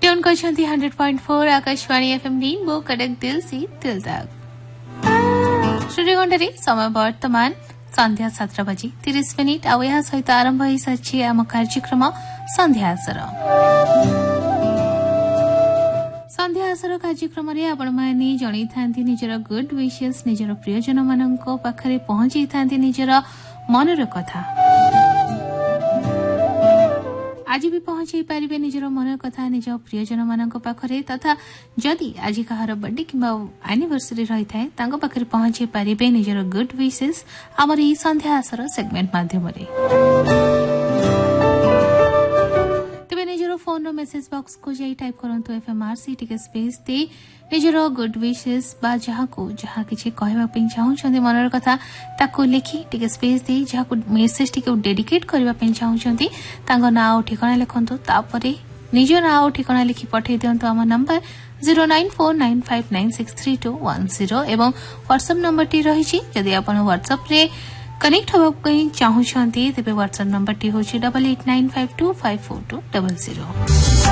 Tune कर 100.4 Akashvani FM rainbow कड़क दिल से दिल तक। स्टूडियो घंटे समय वर्तमान संध्या 7 बजे 30 मिनिट आ या सहित आरंभ हो सारी आम कार्यक्रम संध्या आसर। संध्या आसर कार्यक्रम रे आपण माने जणी थांती निजर गुड विशेस निजर प्रियजन माननको पाखरे पहुंची थांती निजर मनर कथा। आज भी पहुंचाई पारिबे निजर मन कथा निज प्रियजन मानक पाखरे तथा जदि आज कहार बर्थडे किंबा एनिवर्सरी रही थाए तांको पाखरे पहुंचाई पारिबे निजर गुड विशेस हमर ई संध्या आसर सेगमेंट माध्यम रे। तबे निजर फोन रो मेसेज बॉक्स को जाई टाइप करंतु एफएमआरसी टिके स्पेस दे निजर गुड विशेस बा जहा किछि कहबा पे चाहू छथि मनर कथा ताको लिखि टिके स्पेस दे जहा को मेसेज टिके डेडिकेट करबा पे चाहू छथि तांगो नाम ठिकाना लिखंतु तापरे निज नाम ठिकाना लिखि पठै दियंतु हम नंबर 09495963210 एवं व्हाट्सएप नंबर टी रहिछि यदि आपण व्हाट्सएप रे कनेक्ट होबा पई चाहू छथि तबे व्हाट्सएप नंबर टी होछि 8895254200।